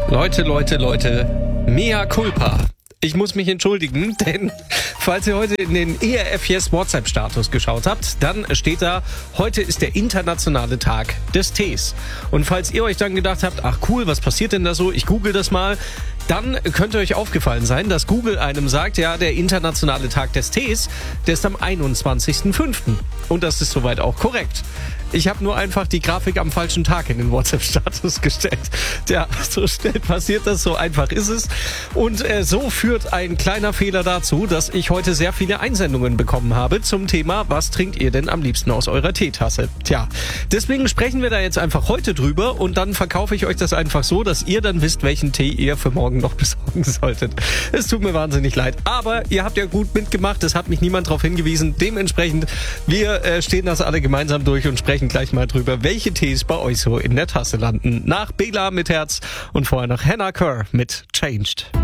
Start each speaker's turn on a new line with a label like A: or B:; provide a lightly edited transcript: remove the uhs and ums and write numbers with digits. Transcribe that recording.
A: Leute, mea culpa. Ich muss mich entschuldigen, denn falls ihr heute in den ERF Yes WhatsApp-Status geschaut habt, dann steht da, heute ist der internationale Tag des Tees. Und falls ihr euch dann gedacht habt, ach cool, was passiert denn da so? Ich google das mal. Dann könnte euch aufgefallen sein, dass Google einem sagt, ja, der internationale Tag des Tees, der ist am 21.05. Und das ist soweit auch korrekt. Ich habe nur einfach die Grafik am falschen Tag in den WhatsApp-Status gestellt. Ja, so schnell passiert das, so einfach ist es. Und so führt ein kleiner Fehler dazu, dass ich heute sehr viele Einsendungen bekommen habe zum Thema, was trinkt ihr denn am liebsten aus eurer Teetasse? Tja, deswegen sprechen wir da jetzt einfach heute drüber und dann verkaufe ich euch das einfach so, dass ihr dann wisst, welchen Tee ihr für morgen noch besorgen solltet. Es tut mir wahnsinnig leid, aber ihr habt ja gut mitgemacht, es hat mich niemand darauf hingewiesen. Dementsprechend, wir stehen das alle gemeinsam durch und sprechen gleich mal drüber, welche Tees bei euch so in der Tasse landen. Nach Bela mit Herz und vorher noch Hannah Kerr mit Changed.